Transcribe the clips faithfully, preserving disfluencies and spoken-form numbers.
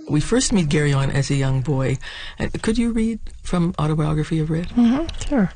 we first meet Geryon as a young boy. Uh, could you read from Autobiography of Red? Mm-hmm, sure.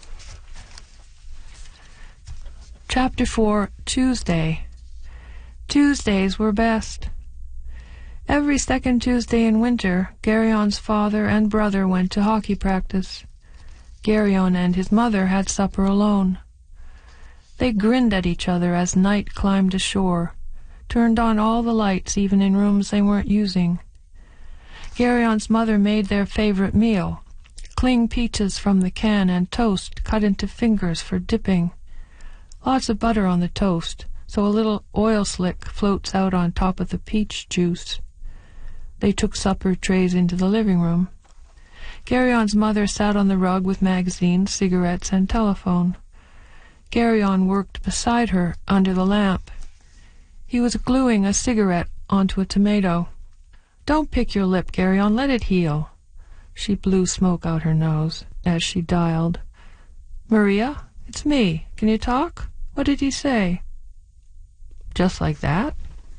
Chapter four, Tuesday. Tuesdays were best. Every second Tuesday in winter, Geryon's father and brother went to hockey practice. Geryon and his mother had supper alone. They grinned at each other as night climbed ashore, turned on all the lights even in rooms they weren't using. Geryon's mother made their favorite meal, cling peaches from the can and toast cut into fingers for dipping. Lots of butter on the toast, so a little oil slick floats out on top of the peach juice. They took supper trays into the living room. Geryon's mother sat on the rug with magazines, cigarettes, and telephone. Geryon worked beside her under the lamp. He was gluing a cigarette onto a tomato. "Don't pick your lip, Geryon, let it heal." She blew smoke out her nose as she dialed. "Maria, it's me. Can you talk? What did he say?" "Just like that?"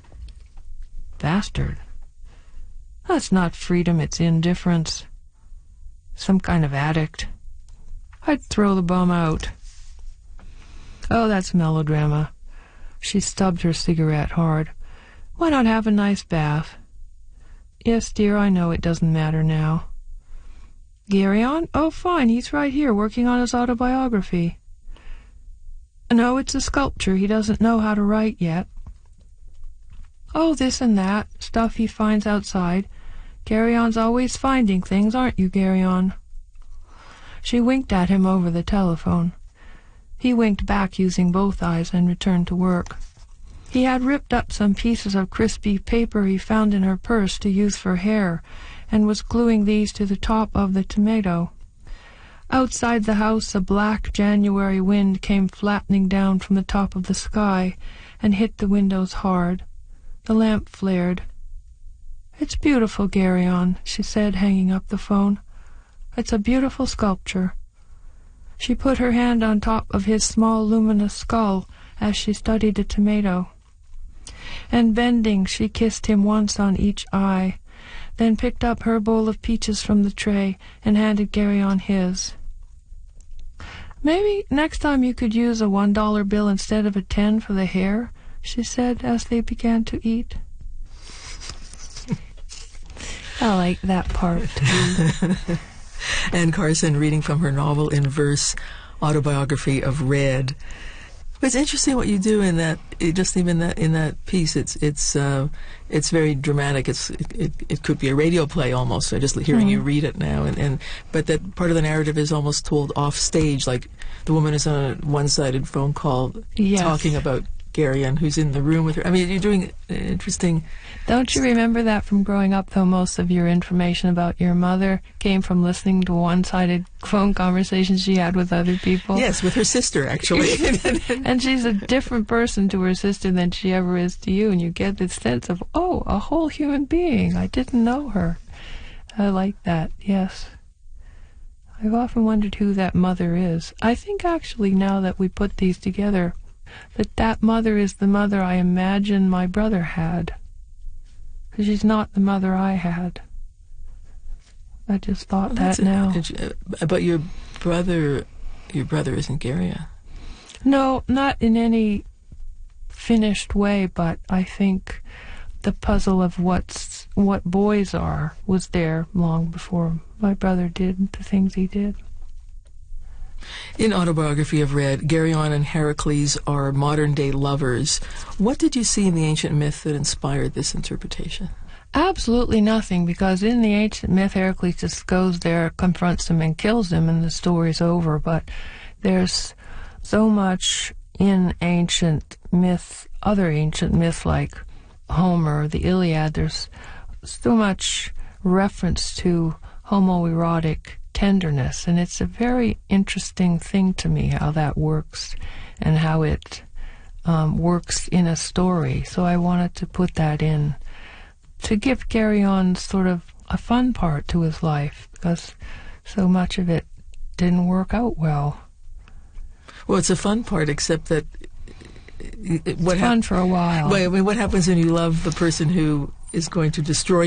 "Bastard. That's not freedom, it's indifference. Some kind of addict. I'd throw the bum out." "Oh, that's melodrama." She stubbed her cigarette hard. "Why not have a nice bath?" "Yes, dear, I know it doesn't matter now." "Geryon? Oh, fine, he's right here working on his autobiography." "No, it's a sculpture. He doesn't know how to write yet." "Oh, this and that, stuff he finds outside. Geryon's always finding things, aren't you, Geryon?" She winked at him over the telephone. He winked back using both eyes and returned to work. He had ripped up some pieces of crispy paper he found in her purse to use for hair, and was gluing these to the top of the tomato. Outside the house, a black January wind came flattening down from the top of the sky and hit the windows hard. The lamp flared. "It's beautiful, Geryon," she said, hanging up the phone. "It's a beautiful sculpture." She put her hand on top of his small luminous skull as she studied the tomato. And bending, she kissed him once on each eye, then picked up her bowl of peaches from the tray and handed Geryon his. "Maybe next time you could use a one-dollar bill instead of a ten for the hair," she said as they began to eat. I like that part, too. Anne Carson reading from her novel in verse, Autobiography of Red. It's interesting what you do in that. It just even that in that piece, it's it's uh, it's very dramatic. It's it, it, it could be a radio play almost. So just hearing mm. you read it now, and, and but that part of the narrative is almost told off stage, like the woman is on a one-sided phone call yes. talking about Geryon, who's in the room with her. I mean, you're doing interesting. Don't you remember that from growing up, though? Most of your information about your mother came from listening to one-sided phone conversations she had with other people. Yes, with her sister, actually. And she's a different person to her sister than she ever is to you, and you get this sense of, oh, a whole human being. I didn't know her. I like that, yes. I've often wondered who that mother is. I think, actually, now that we put these together, that that mother is the mother I imagine my brother had. Because she's not the mother I had. I just thought well, that now. A, but your brother, your brother isn't Geryon. No, not in any finished way, but I think the puzzle of what's what boys are was there long before my brother did the things he did. In Autobiography of Red, Geryon and Heracles are modern-day lovers. What did you see in the ancient myth that inspired this interpretation? Absolutely nothing, because in the ancient myth, Heracles just goes there, confronts him, and kills him, and the story's over. But there's so much in ancient myth, other ancient myth like Homer, the Iliad, there's so much reference to homoerotic tenderness, and it's a very interesting thing to me how that works and how it um, works in a story. So I wanted to put that in to give Geryon sort of a fun part to his life, because so much of it didn't work out well. Well, it's a fun part, except that it's what fun hap- for a while. Well, I mean, what happens when you love the person who is going to destroy